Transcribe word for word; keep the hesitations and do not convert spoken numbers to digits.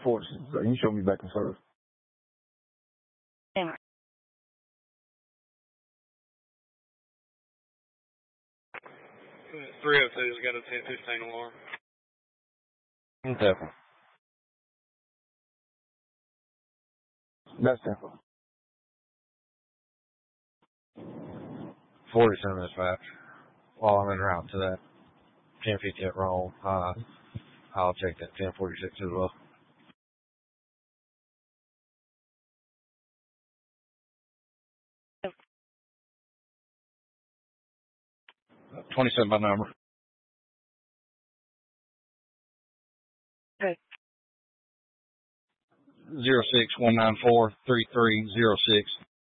force. So you show me back in service. Yeah. three oh two's got a ten fifteen alarm. Okay. That's simple. forty-seven dispatch. While I'm en route to that ten fifty-eight roll, uh, I'll check that ten forty-six as well. twenty-seven by number. Okay. Zero six one nine four three three zero six.